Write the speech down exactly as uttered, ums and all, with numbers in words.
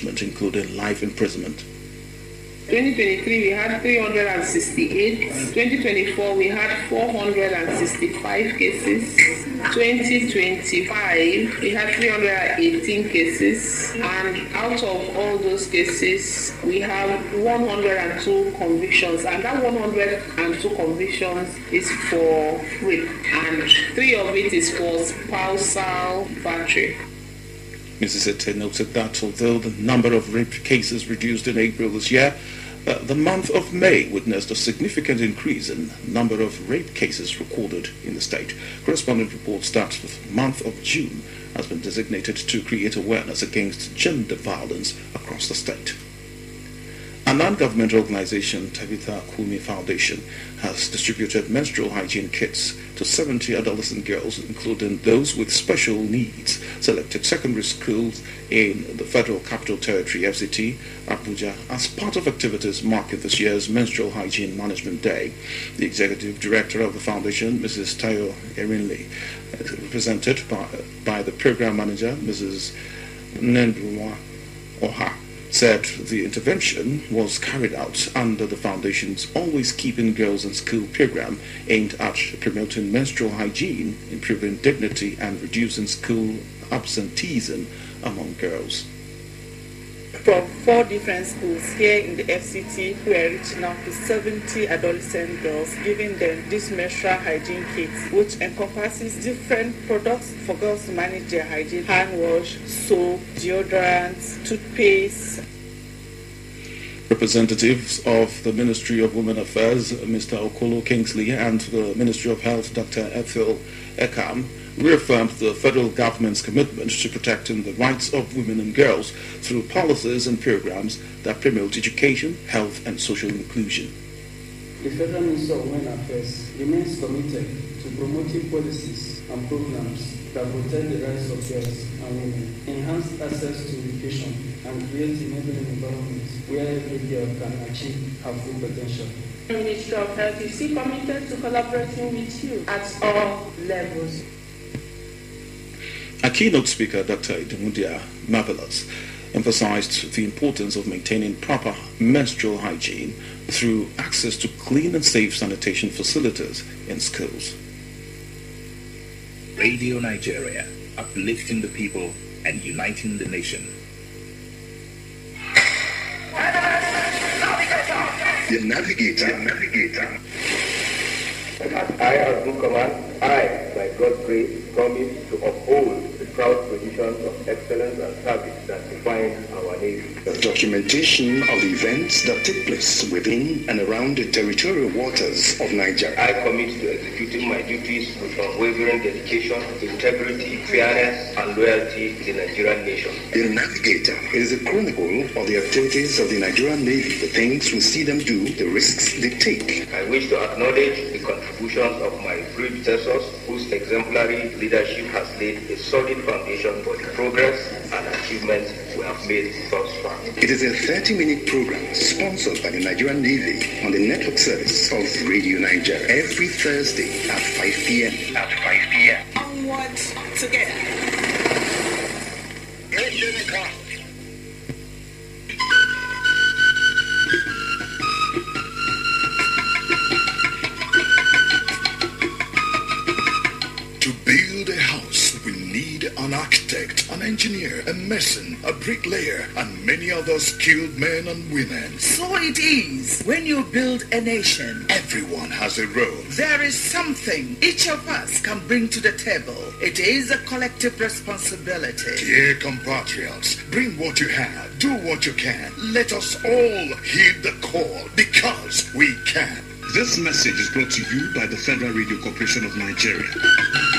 including life imprisonment. twenty twenty-three we had three hundred sixty-eight, twenty twenty-four we had four hundred sixty-five cases, twenty twenty-five we had three hundred eighteen cases, and out of all those cases we have one hundred two convictions, and that one hundred two convictions is for rape, and three of it is for spousal battery. Missus Ette noted that although the number of rape cases reduced in April this year, uh, the month of May witnessed a significant increase in the number of rape cases recorded in the state. Correspondent reports that the month of June has been designated to create awareness against gender violence across the state. A non-governmental organization, Tabitha Kumi Foundation, has distributed menstrual hygiene kits to seventy adolescent girls, including those with special needs, selected secondary schools in the Federal Capital Territory, F C T, Abuja, as part of activities marking this year's Menstrual Hygiene Management Day. The executive director of the foundation, Missus Tayo Erinle, represented by, by the program manager, Missus Nendruma Oha, said the intervention was carried out under the foundation's Always Keeping Girls in School program aimed at promoting menstrual hygiene, improving dignity, and reducing school absenteeism among girls. From four different schools here in the F C T, we are reaching out to seventy adolescent girls, giving them this menstrual hygiene kit, which encompasses different products for girls to manage their hygiene: hand wash, soap, deodorants, toothpaste. Representatives of the Ministry of Women Affairs, Mister Okolo Kingsley, and the Ministry of Health, Doctor Ethel Ekam, reaffirmed the federal government's commitment to protecting the rights of women and girls through policies and programs that promote education, health, and social inclusion. The Federal Ministry of Women Affairs remains committed to promoting policies and programs that protect the rights of girls and women, enhance access to education, and create enabling environments where every girl can achieve her full potential. The Ministry of Health is still committed to collaborating with you at all levels. A keynote speaker, Doctor Idemundia Marvelous, emphasized the importance of maintaining proper menstrual hygiene through access to clean and safe sanitation facilities in schools. Radio Nigeria, uplifting the people and uniting the nation. The Navigator. The Navigator. As I have been command, I, by God's grace, promise to uphold the proud traditions of excellence and service that define our Navy. The documentation of the events that take place within and around the territorial waters of Nigeria. I commit to executing my duties with unwavering dedication, integrity, fairness, and loyalty to the Nigerian nation. The Navigator is a chronicle of the activities of the Nigerian Navy, the things we see them do, the risks they take. I wish to acknowledge the contributions of my predecessors, whose exemplary leadership has laid a solid foundation for the progress and achievements we have made thus far. It is a thirty-minute program sponsored by the Nigerian Navy on the network service of Radio Nigeria every Thursday at five p.m. At five p.m. Onward together. To build a house, we need an architect, an engineer, a mason, a bricklayer, and many other skilled men and women. So it is when you build a nation. Everyone has a role. There is something each of us can bring to the table. It is a collective responsibility. Dear compatriots, bring what you have, do what you can. Let us all heed the call, because we can. This message is brought to you by the Federal Radio Corporation of Nigeria.